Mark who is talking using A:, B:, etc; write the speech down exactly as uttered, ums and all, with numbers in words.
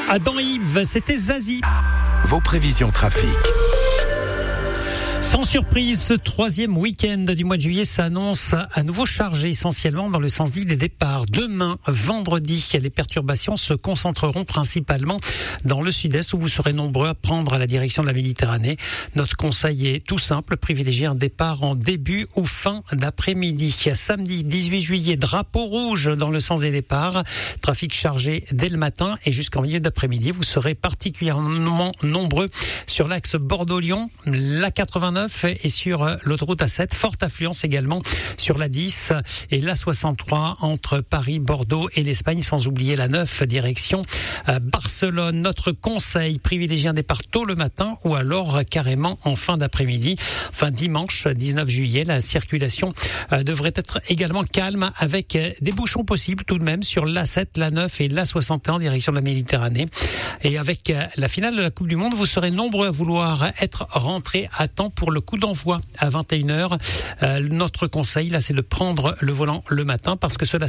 A: Adam et Yves, c'était Zazie.
B: Vos prévisions trafic.
A: Sans surprise, ce troisième week-end du mois de juillet s'annonce à nouveau chargé, essentiellement dans le sens dit des départs. Demain, vendredi, les perturbations se concentreront principalement dans le sud-est où vous serez nombreux à prendre la direction de la Méditerranée. Notre conseil est tout simple, privilégier un départ en début ou fin d'après-midi. Samedi dix-huit juillet, drapeau rouge dans le sens des départs. Trafic chargé dès le matin et jusqu'en milieu d'après-midi. Vous serez particulièrement nombreux sur l'axe Bordeaux-Lyon, la quatre-vingt-neuf et sur l'autoroute A sept, forte affluence également sur la dix et la soixante-trois entre Paris, Bordeaux et l'Espagne, sans oublier la neuf direction Barcelone. Notre conseil, privilégier un départ tôt le matin ou alors carrément en fin d'après-midi. Enfin, dimanche dix-neuf juillet, la circulation devrait être également calme avec des bouchons possibles tout de même sur l'A sept, la neuf et la soixante et un en direction de la Méditerranée. Et avec la finale de la Coupe du Monde, vous serez nombreux à vouloir être rentrés à temps pour le coup d'envoi à vingt et une heures. Euh, notre conseil, là, c'est de prendre le volant le matin parce que cela